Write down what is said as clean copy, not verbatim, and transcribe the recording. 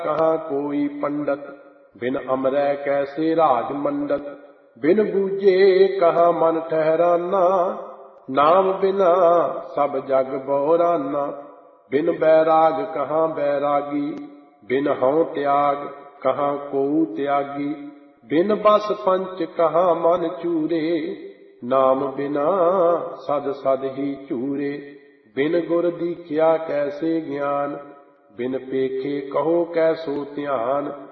कहाँ कोई पंडित, बिन अमरै कैसे राज मंडत। बिन बूझे कहाँ मन ठहराना, नाम बिना सब जग बौराना। बिन बैराग कहाँ बैरागी, बिन हਉ त्याग कहाँ कोउ त्यागी। बिन बस पंच कहाँ मन चूरे, नाम बिना सद सद ही चूरे। बिन गुर दीखिया कैसे ज्ञान, बिन पेखे कहो कैसो ध्यान।